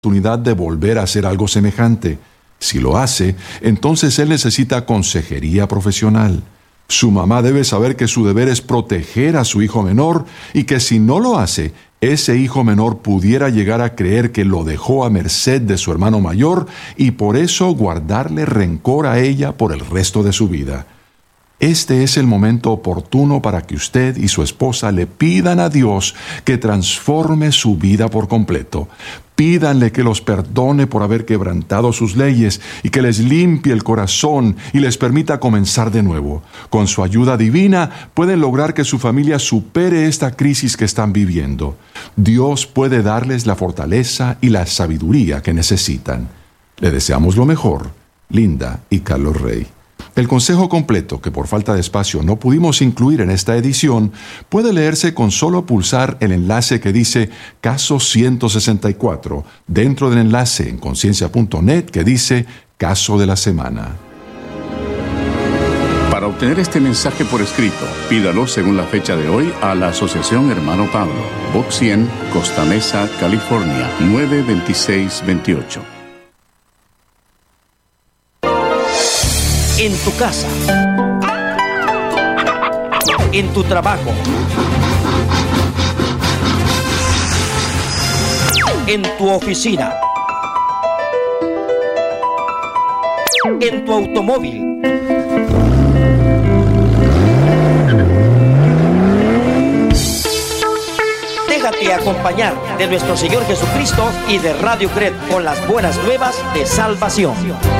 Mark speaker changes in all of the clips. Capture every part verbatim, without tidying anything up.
Speaker 1: oportunidad de volver a hacer algo semejante. Si lo hace, entonces él necesita consejería profesional. Su mamá debe saber que su deber es proteger a su hijo menor y que si no lo hace, ese hijo menor pudiera llegar a creer que lo dejó a merced de su hermano mayor y por eso guardarle rencor a ella por el resto de su vida. Este es el momento oportuno para que usted y su esposa le pidan a Dios que transforme su vida por completo. Pídanle que los perdone por haber quebrantado sus leyes y que les limpie el corazón y les permita comenzar de nuevo. Con su ayuda divina pueden lograr que su familia supere esta crisis que están viviendo. Dios puede darles la fortaleza y la sabiduría que necesitan. Le deseamos lo mejor, Linda y Carlos Rey. El consejo completo, que por falta de espacio no pudimos incluir en esta edición, puede leerse con solo pulsar el enlace que dice Caso ciento sesenta y cuatro, dentro del enlace en conciencia punto net que dice Caso de la Semana.
Speaker 2: Para obtener este mensaje por escrito, pídalo según la fecha de hoy a la Asociación Hermano Pablo, Box cien, Costa Mesa, California, nueve veintiséis veintiocho.
Speaker 3: En tu casa, en tu trabajo, en tu oficina, en tu automóvil, déjate acompañar de nuestro Señor Jesucristo y de Radio Cred con las buenas nuevas de salvación.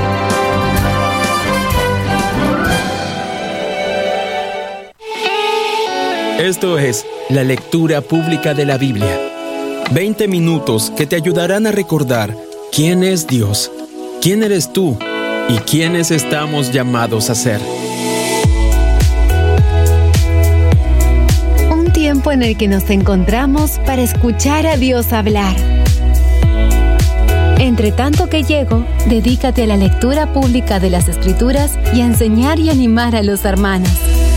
Speaker 4: Esto es la lectura pública de la Biblia. veinte minutos que te ayudarán a recordar quién es Dios, quién eres tú y quiénes estamos llamados a ser.
Speaker 5: Un tiempo en el que nos encontramos para escuchar a Dios hablar. Entre tanto que llego, dedícate a la lectura pública de las Escrituras y a enseñar y animar a los hermanos.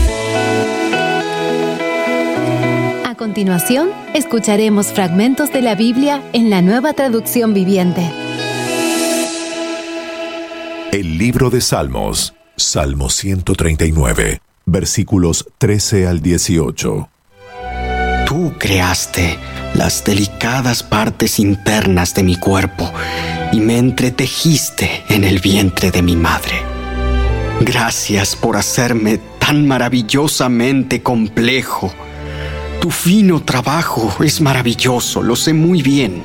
Speaker 5: A continuación, escucharemos fragmentos de la Biblia en la Nueva Traducción Viviente.
Speaker 6: El libro de Salmos, Salmo ciento treinta y nueve, versículos trece al dieciocho.
Speaker 7: Tú creaste las delicadas partes internas de mi cuerpo y me entretejiste en el vientre de mi madre. Gracias por hacerme tan maravillosamente complejo. Tu fino trabajo es maravilloso, lo sé muy bien.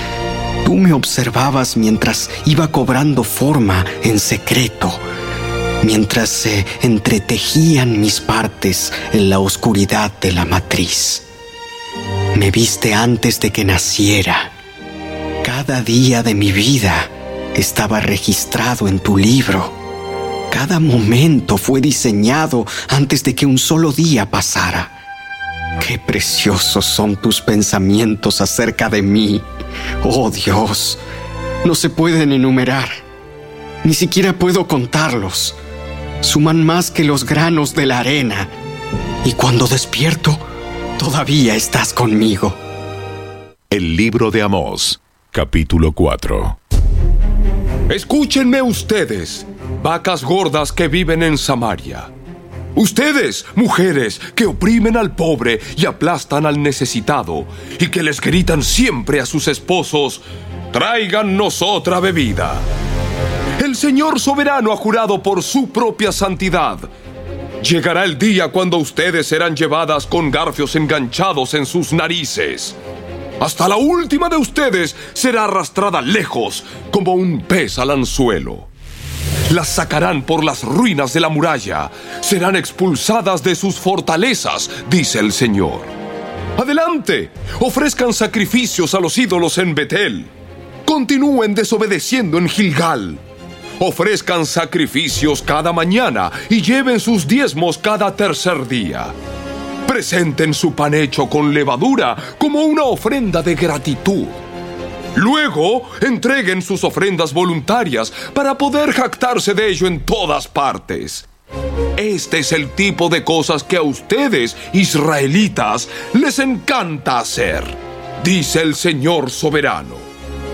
Speaker 7: Tú me observabas mientras iba cobrando forma en secreto, mientras se entretejían mis partes en la oscuridad de la matriz. Me viste antes de que naciera. Cada día de mi vida estaba registrado en tu libro. Cada momento fue diseñado antes de que un solo día pasara. ¡Qué preciosos son tus pensamientos acerca de mí! ¡Oh, Dios! No se pueden enumerar. Ni siquiera puedo contarlos. Suman más que los granos de la arena. Y cuando despierto, todavía estás conmigo.
Speaker 6: El libro de Amós, capítulo cuatro.
Speaker 8: Escúchenme ustedes, vacas gordas que viven en Samaria. Ustedes, mujeres, que oprimen al pobre y aplastan al necesitado, y que les gritan siempre a sus esposos, tráigannos otra bebida. El Señor soberano ha jurado por su propia santidad. Llegará el día cuando ustedes serán llevadas con garfios enganchados en sus narices. Hasta la última de ustedes será arrastrada lejos, como un pez al anzuelo. Las sacarán por las ruinas de la muralla. Serán expulsadas de sus fortalezas, dice el Señor. Adelante, ofrezcan sacrificios a los ídolos en Betel. Continúen desobedeciendo en Gilgal. Ofrezcan sacrificios cada mañana y lleven sus diezmos cada tercer día. Presenten su pan hecho con levadura como una ofrenda de gratitud. Luego, entreguen sus ofrendas voluntarias para poder jactarse de ello en todas partes. Este es el tipo de cosas que a ustedes, israelitas, les encanta hacer, dice el Señor soberano.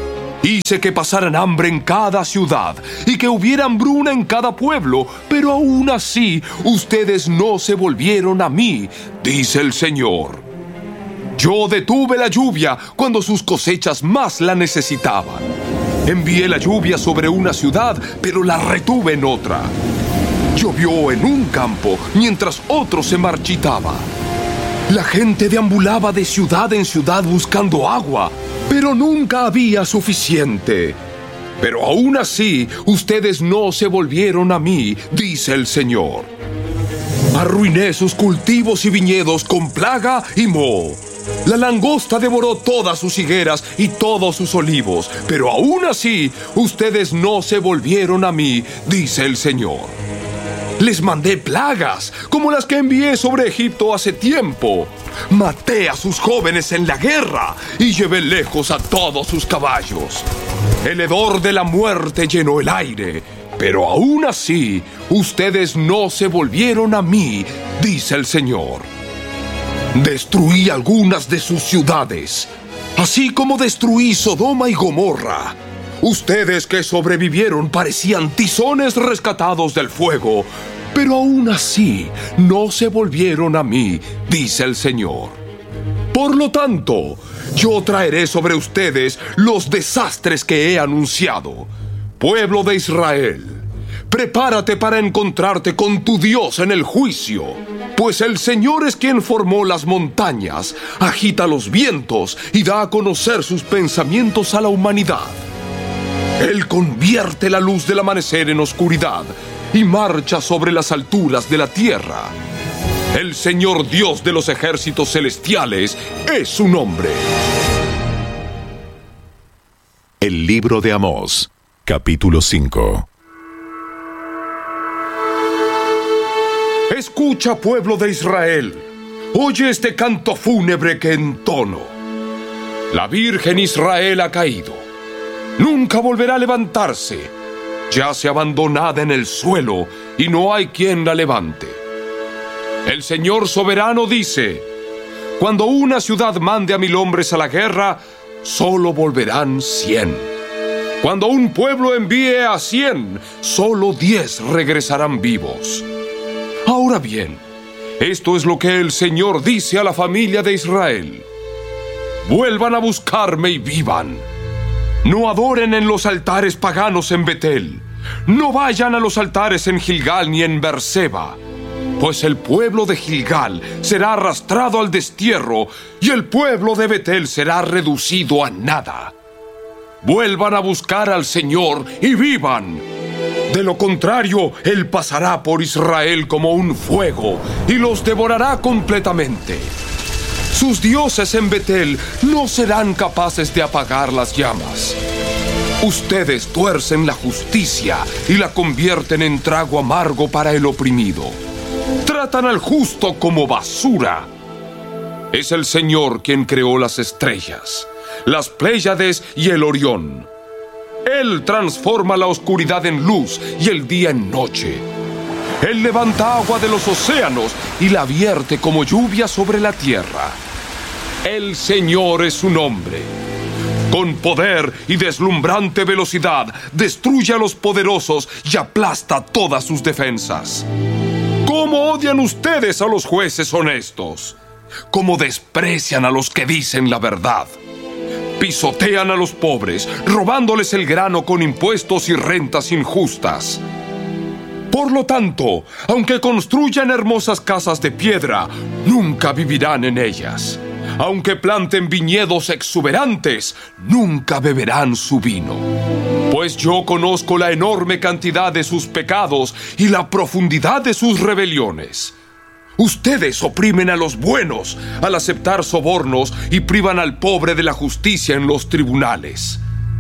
Speaker 8: Hice que pasaran hambre en cada ciudad y que hubiera hambruna en cada pueblo, pero aún así ustedes no se volvieron a mí, dice el Señor. Yo detuve la lluvia cuando sus cosechas más la necesitaban. Envié la lluvia sobre una ciudad, pero la retuve en otra. Llovió en un campo, mientras otro se marchitaba. La gente deambulaba de ciudad en ciudad buscando agua, pero nunca había suficiente. Pero aún así, ustedes no se volvieron a mí, dice el Señor. Arruiné sus cultivos y viñedos con plaga y moho. La langosta devoró todas sus higueras y todos sus olivos, pero aún así, ustedes no se volvieron a mí, dice el Señor. Les mandé plagas, como las que envié sobre Egipto hace tiempo. Maté a sus jóvenes en la guerra y llevé lejos a todos sus caballos. El hedor de la muerte llenó el aire, pero aún así, ustedes no se volvieron a mí, dice el Señor. Destruí algunas de sus ciudades, así como destruí Sodoma y Gomorra. Ustedes que sobrevivieron parecían tizones rescatados del fuego, pero aún así no se volvieron a mí, dice el Señor. Por lo tanto, yo traeré sobre ustedes los desastres que he anunciado. Pueblo de Israel, prepárate para encontrarte con tu Dios en el juicio, pues el Señor es quien formó las montañas, agita los vientos y da a conocer sus pensamientos a la humanidad. Él convierte la luz del amanecer en oscuridad y marcha sobre las alturas de la tierra. El Señor Dios de los ejércitos celestiales es su nombre.
Speaker 6: El libro de Amós, capítulo cinco.
Speaker 8: Escucha, pueblo de Israel, oye este canto fúnebre que entono. La Virgen Israel ha caído. Nunca volverá a levantarse. Yace abandonada en el suelo y no hay quien la levante. El Señor soberano dice: cuando una ciudad mande a mil hombres a la guerra, solo volverán cien. Cuando un pueblo envíe a cien, solo diez regresarán vivos. Ahora bien, esto es lo que el Señor dice a la familia de Israel: vuelvan a buscarme y vivan. No adoren en los altares paganos en Betel. No vayan a los altares en Gilgal ni en Beerseba, pues el pueblo de Gilgal será arrastrado al destierro y el pueblo de Betel será reducido a nada. Vuelvan a buscar al Señor y vivan. De lo contrario, Él pasará por Israel como un fuego y los devorará completamente. Sus dioses en Betel no serán capaces de apagar las llamas. Ustedes tuercen la justicia y la convierten en trago amargo para el oprimido. Tratan al justo como basura. Es el Señor quien creó las estrellas, las Pléyades y el Orión. Él transforma la oscuridad en luz y el día en noche. Él levanta agua de los océanos y la vierte como lluvia sobre la tierra. El Señor es su nombre. Con poder y deslumbrante velocidad, destruye a los poderosos y aplasta todas sus defensas. ¿Cómo odian ustedes a los jueces honestos? ¿Cómo desprecian a los que dicen la verdad? Pisotean a los pobres, robándoles el grano con impuestos y rentas injustas. Por lo tanto, aunque construyan hermosas casas de piedra, nunca vivirán en ellas. Aunque planten viñedos exuberantes, nunca beberán su vino. Pues yo conozco la enorme cantidad de sus pecados y la profundidad de sus rebeliones. Ustedes oprimen a los buenos al aceptar sobornos y privan al pobre de la justicia en los tribunales.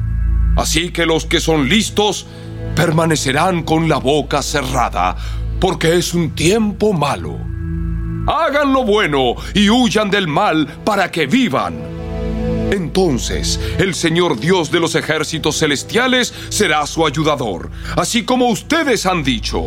Speaker 8: Así que los que son listos permanecerán con la boca cerrada, porque es un tiempo malo. Hagan lo bueno y huyan del mal para que vivan. Entonces el Señor Dios de los ejércitos celestiales será su ayudador, así como ustedes han dicho.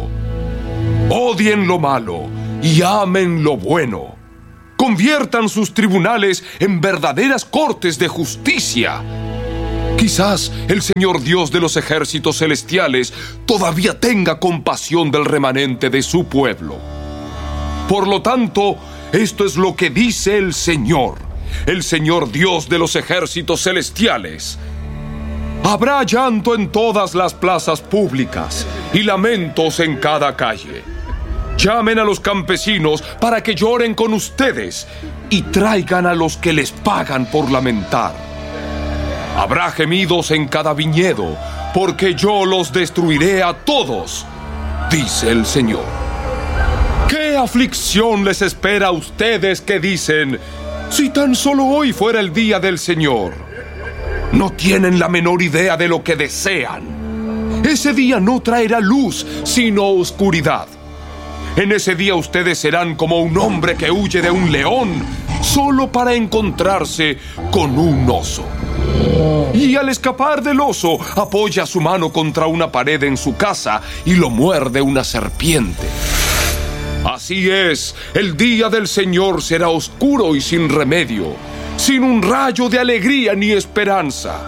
Speaker 8: Odien lo malo y amen lo bueno. Conviertan sus tribunales en verdaderas cortes de justicia. Quizás el Señor Dios de los ejércitos celestiales todavía tenga compasión del remanente de su pueblo. Por lo tanto, esto es lo que dice el Señor, el Señor Dios de los ejércitos celestiales. Habrá llanto en todas las plazas públicas y lamentos en cada calle. Llamen a los campesinos para que lloren con ustedes y traigan a los que les pagan por lamentar. Habrá gemidos en cada viñedo, porque yo los destruiré a todos, dice el Señor. ¿Qué aflicción les espera a ustedes que dicen, si tan solo hoy fuera el día del Señor? No tienen la menor idea de lo que desean. Ese día no traerá luz, sino oscuridad. En ese día ustedes serán como un hombre que huye de un león solo para encontrarse con un oso. Y al escapar del oso, apoya su mano contra una pared en su casa y lo muerde una serpiente. Así es, el día del Señor será oscuro y sin remedio, sin un rayo de alegría ni esperanza.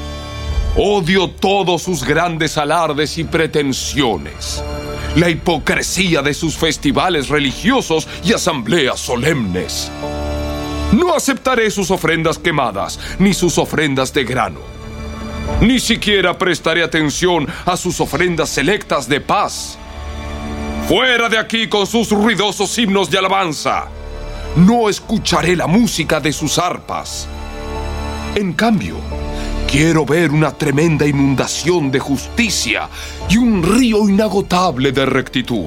Speaker 8: Odio todos sus grandes alardes y pretensiones, la hipocresía de sus festivales religiosos y asambleas solemnes. No aceptaré sus ofrendas quemadas, ni sus ofrendas de grano. Ni siquiera prestaré atención a sus ofrendas selectas de paz. ¡Fuera de aquí con sus ruidosos himnos de alabanza! No escucharé la música de sus arpas. En cambio, quiero ver una tremenda inundación de justicia y un río inagotable de rectitud.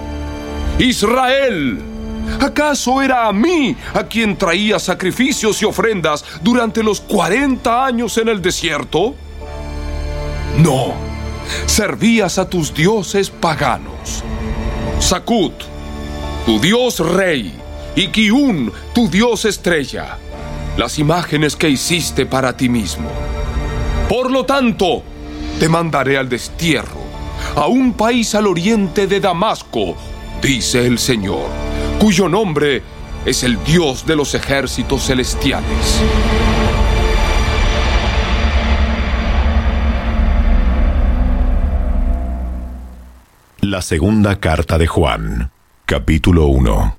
Speaker 8: ¡Israel! ¿Acaso era a mí a quien traía sacrificios y ofrendas durante los cuarenta años en el desierto? No, servías a tus dioses paganos. Sakut, tu dios rey, y Kiun, tu dios estrella, las imágenes que hiciste para ti mismo. Por lo tanto, te mandaré al destierro, a un país al oriente de Damasco, dice el Señor, cuyo nombre es el Dios de los ejércitos celestiales.
Speaker 6: La segunda carta de Juan, capítulo uno.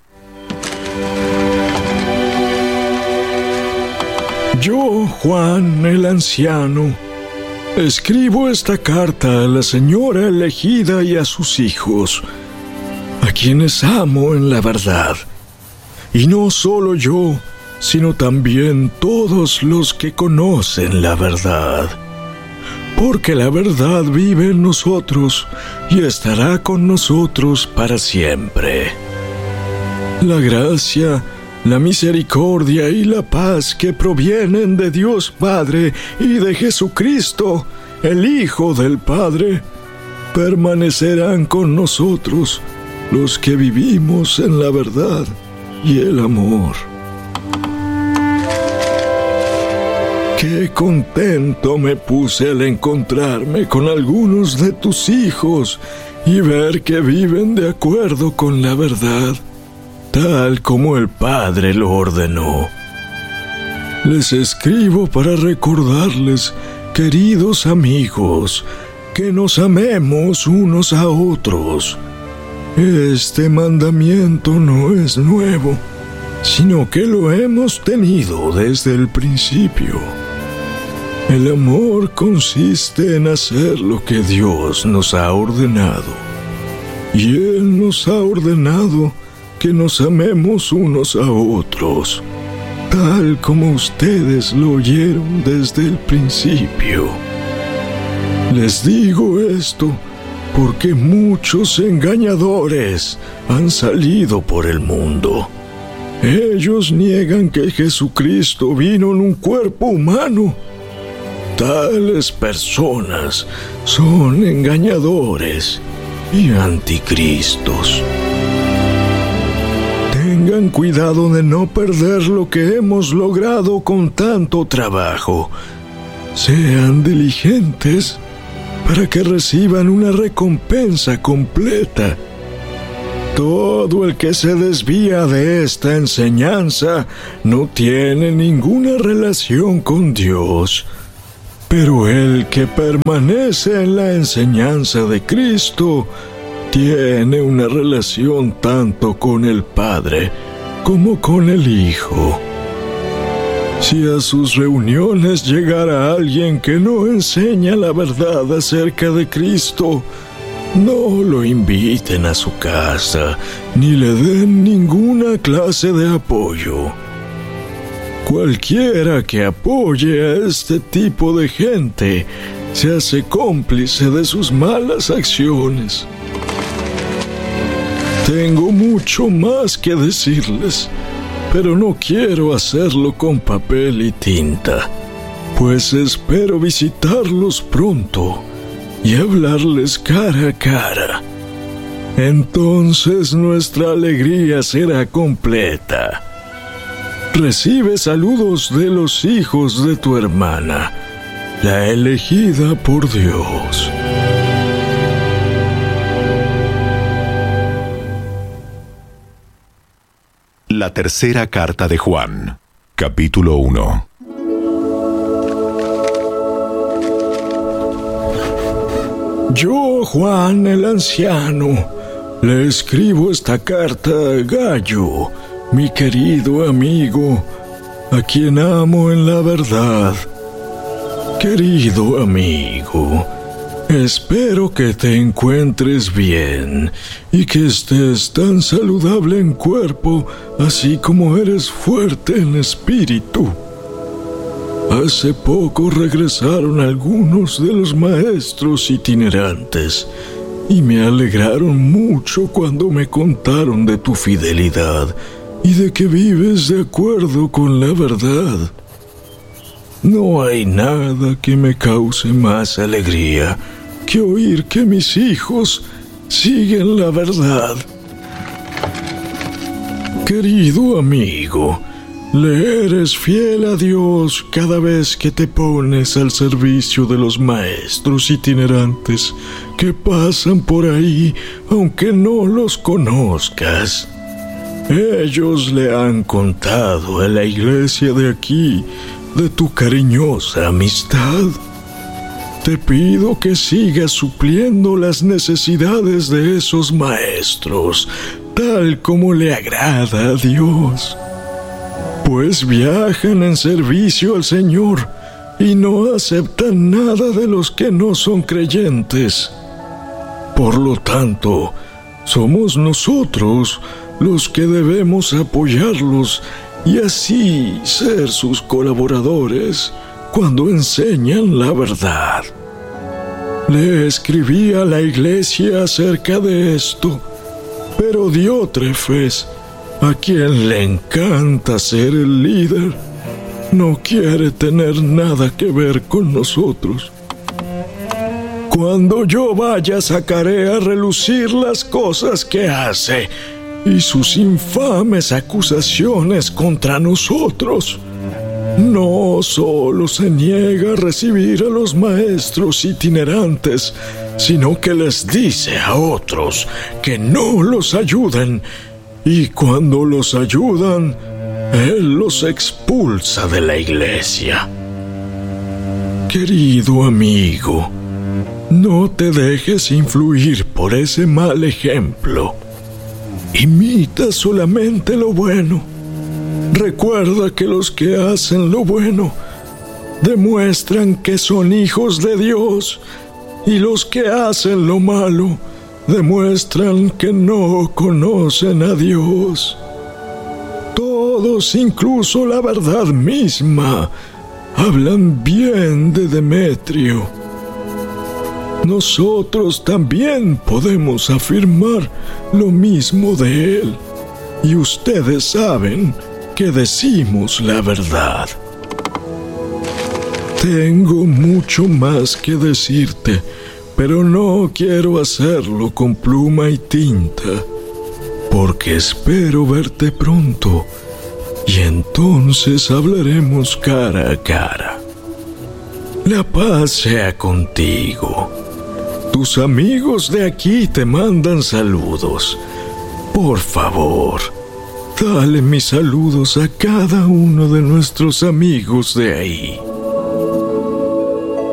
Speaker 9: Yo, Juan, el anciano, escribo esta carta a la señora elegida y a sus hijos, a quienes amo en la verdad. Y no solo yo, sino también todos los que conocen la verdad. Porque la verdad vive en nosotros y estará con nosotros para siempre. La gracia, la misericordia y la paz que provienen de Dios Padre y de Jesucristo, el Hijo del Padre, permanecerán con nosotros, los que vivimos en la verdad y el amor. Qué contento me puse al encontrarme con algunos de tus hijos y ver que viven de acuerdo con la verdad, tal como el Padre lo ordenó. Les escribo para recordarles, queridos amigos, que nos amemos unos a otros. Este mandamiento no es nuevo, sino que lo hemos tenido desde el principio. El amor consiste en hacer lo que Dios nos ha ordenado, y Él nos ha ordenado que nos amemos unos a otros, tal como ustedes lo oyeron desde el principio. Les digo esto porque muchos engañadores han salido por el mundo. Ellos niegan que Jesucristo vino en un cuerpo humano. Tales personas son engañadores y anticristos. Tengan cuidado de no perder lo que hemos logrado con tanto trabajo. Sean diligentes para que reciban una recompensa completa. Todo el que se desvía de esta enseñanza no tiene ninguna relación con Dios. Pero el que permanece en la enseñanza de Cristo tiene una relación tanto con el Padre como con el Hijo. Si a sus reuniones llegara alguien que no enseña la verdad acerca de Cristo, no lo inviten a su casa, ni le den ninguna clase de apoyo. Cualquiera que apoye a este tipo de gente se hace cómplice de sus malas acciones. Tengo mucho más que decirles, pero no quiero hacerlo con papel y tinta, pues espero visitarlos pronto y hablarles cara a cara. Entonces nuestra alegría será completa. Recibe saludos de los hijos de tu hermana, la elegida por Dios.
Speaker 6: La tercera carta de Juan, capítulo uno.
Speaker 9: Yo, Juan el anciano, le escribo esta carta a Gayo, mi querido amigo, a quien amo en la verdad. Querido amigo, espero que te encuentres bien y que estés tan saludable en cuerpo, así como eres fuerte en espíritu. Hace poco regresaron algunos de los maestros itinerantes y me alegraron mucho cuando me contaron de tu fidelidad y de que vives de acuerdo con la verdad. No hay nada que me cause más alegría que oír que mis hijos siguen la verdad. Querido amigo, le eres fiel a Dios cada vez que te pones al servicio de los maestros itinerantes que pasan por ahí, aunque no los conozcas. Ellos le han contado a la iglesia de aquí de tu cariñosa amistad. Te pido que sigas supliendo las necesidades de esos maestros, tal como le agrada a Dios. Pues viajan en servicio al Señor y no aceptan nada de los que no son creyentes. Por lo tanto, somos nosotros los que debemos apoyarlos y así ser sus colaboradores cuando enseñan la verdad. Le escribí a la iglesia acerca de esto, pero Diótrefes, a quien le encanta ser el líder, no quiere tener nada que ver con nosotros. Cuando yo vaya, sacaré a relucir las cosas que hace y sus infames acusaciones contra nosotros. No solo se niega a recibir a los maestros itinerantes, sino que les dice a otros que no los ayuden, y cuando los ayudan, él los expulsa de la iglesia. Querido amigo, no te dejes influir por ese mal ejemplo. Imita solamente lo bueno. Recuerda que los que hacen lo bueno demuestran que son hijos de Dios, y los que hacen lo malo demuestran que no conocen a Dios. Todos, incluso la verdad misma, hablan bien de Demetrio. Nosotros también podemos afirmar lo mismo de él, y ustedes saben que decimos la verdad. Tengo mucho más que decirte, pero no quiero hacerlo con pluma y tinta, porque espero verte pronto, y entonces hablaremos cara a cara. La paz sea contigo. Tus amigos de aquí te mandan saludos. Por favor, dale mis saludos a cada uno de nuestros amigos de ahí.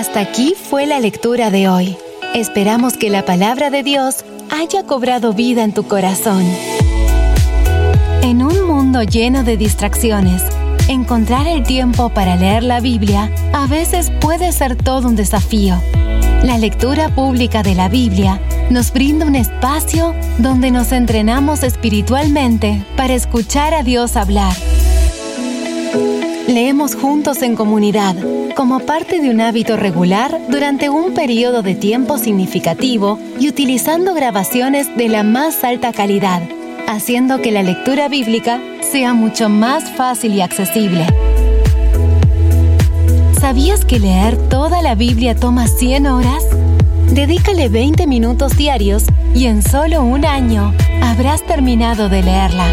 Speaker 5: Hasta aquí fue la lectura de hoy. Esperamos que la palabra de Dios haya cobrado vida en tu corazón. En un mundo lleno de distracciones, encontrar el tiempo para leer la Biblia a veces puede ser todo un desafío. La lectura pública de la Biblia nos brinda un espacio donde nos entrenamos espiritualmente para escuchar a Dios hablar. Leemos juntos en comunidad, como parte de un hábito regular durante un periodo de tiempo significativo y utilizando grabaciones de la más alta calidad, haciendo que la lectura bíblica sea mucho más fácil y accesible. ¿Sabías que leer toda la Biblia toma cien horas? Dedícale veinte minutos diarios y en solo un año habrás terminado de leerla.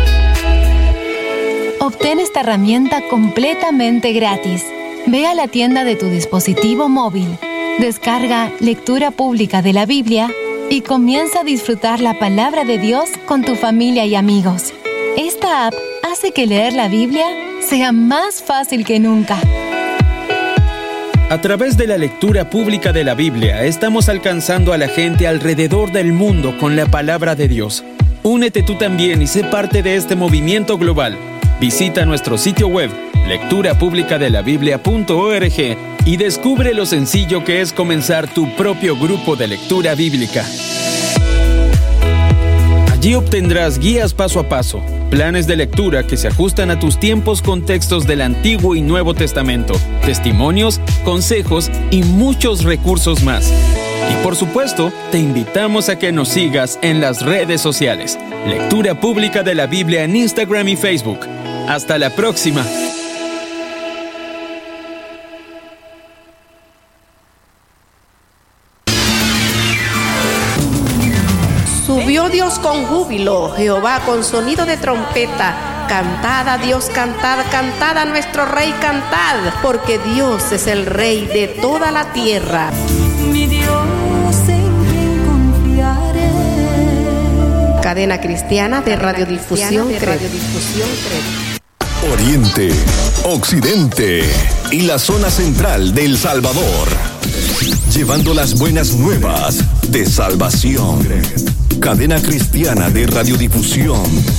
Speaker 5: Obtén esta herramienta completamente gratis. Ve a la tienda de tu dispositivo móvil, descarga Lectura Pública de la Biblia y comienza a disfrutar la palabra de Dios con tu familia y amigos. Esta app hace que leer la Biblia sea más fácil que nunca.
Speaker 4: A través de la lectura pública de la Biblia, estamos alcanzando a la gente alrededor del mundo con la palabra de Dios. Únete tú también y sé parte de este movimiento global. Visita nuestro sitio web, lectura pública de la biblia punto org, y descubre lo sencillo que es comenzar tu propio grupo de lectura bíblica. Allí obtendrás guías paso a paso, planes de lectura que se ajustan a tus tiempos con textos del Antiguo y Nuevo Testamento, testimonios, consejos y muchos recursos más. Y por supuesto, te invitamos a que nos sigas en las redes sociales. Lectura Pública de la Biblia en Instagram y Facebook. ¡Hasta la próxima!
Speaker 10: Subió Dios con júbilo, Jehová con sonido de trompeta. Cantad a Dios, cantad, cantad a nuestro Rey, cantad, porque Dios es el Rey de toda la tierra.
Speaker 11: Mi Dios, en quien confiaré.
Speaker 10: Cadena Cristiana de Radiodifusión Cred.
Speaker 6: Oriente, Occidente y la zona central de El Salvador. Llevando las buenas nuevas de salvación. Cadena Cristiana de Radiodifusión